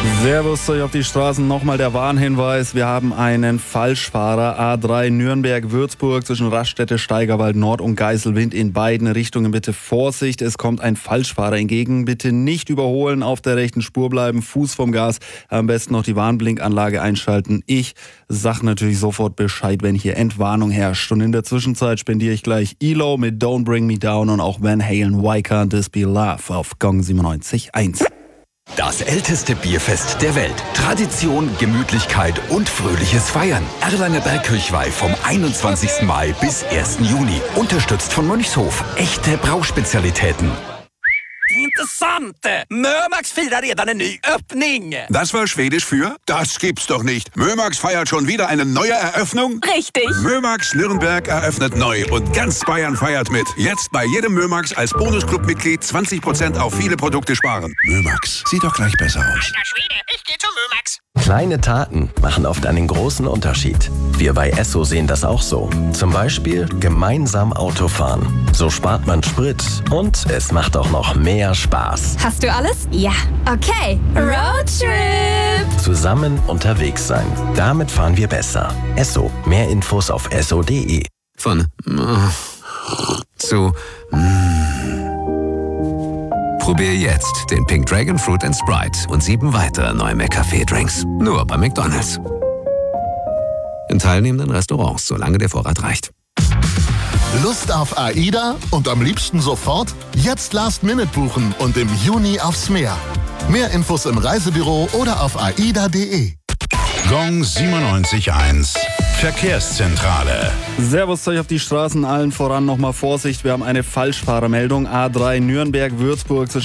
Servus euch auf die Straßen. Nochmal der Warnhinweis. Wir haben einen Falschfahrer. A3 Nürnberg-Würzburg zwischen Raststätte, Steigerwald Nord und Geiselwind in beiden Richtungen. Bitte Vorsicht, es kommt ein Falschfahrer entgegen. Bitte nicht überholen, auf der rechten Spur bleiben, Fuß vom Gas. Am besten noch die Warnblinkanlage einschalten. Ich sag natürlich sofort Bescheid, wenn hier Entwarnung herrscht. Und in der Zwischenzeit spendiere ich gleich ELO mit Don't Bring Me Down und auch Van Halen Why Can't This Be Love auf Gong 97.1. Das älteste Bierfest der Welt. Tradition, Gemütlichkeit und fröhliches Feiern. Erlanger Bergkirchweih vom 21. Mai bis 1. Juni. Unterstützt von Mönchshof. Echte Brauspezialitäten. Intressant! Mömax firar redan en ny öppning. Das war Schwedisch für? Das gibt's doch nicht. Mömax feiert schon wieder eine neue Eröffnung? Richtig. Mömax Nürnberg eröffnet neu und ganz Bayern feiert mit. Jetzt bei jedem Mömax als Bonusclub-Mitglied 20% auf viele Produkte sparen. Mömax, sieht doch gleich besser aus. Alter Schwede, ich geh zu Mömax. Kleine Taten machen oft einen großen Unterschied. Wir bei Esso sehen das auch so. Zum Beispiel gemeinsam Auto fahren. So spart man Sprit und es macht auch noch mehr Spaß. Hast du alles? Ja. Okay. Roadtrip. Zusammen unterwegs sein. Damit fahren wir besser. Esso. Mehr Infos auf esso.de. Von zu Probier jetzt den Pink Dragon Fruit and Sprite und 7 weitere neue McCafé-Drinks. Nur bei McDonald's. In teilnehmenden Restaurants, solange der Vorrat reicht. Lust auf AIDA und am liebsten sofort? Jetzt Last-Minute buchen und im Juni aufs Meer. Mehr Infos im Reisebüro oder auf aida.de. Gong 97.1 Verkehrszentrale. Servus euch auf die Straßen, allen voran nochmal Vorsicht. Wir haben eine Falschfahrermeldung. A3 Nürnberg-Würzburg zwischen